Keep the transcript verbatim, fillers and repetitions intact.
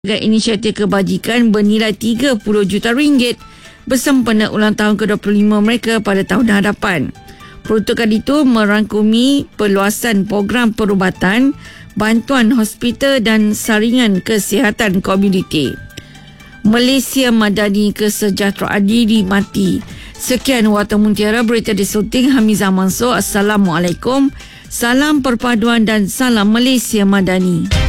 Inisiatif kebajikan bernilai tiga puluh juta ringgit bersempena ulang tahun ke dua puluh lima mereka pada tahun hadapan. Peruntukan itu merangkumi perluasan program perubatan, bantuan hospital dan saringan kesihatan komuniti. Malaysia Madani Kesejahteraan Diri Mati. Sekian Warta Mutiara, berita disunting Hamizah Mansur. Assalamualaikum. Salam perpaduan dan salam Malaysia Madani.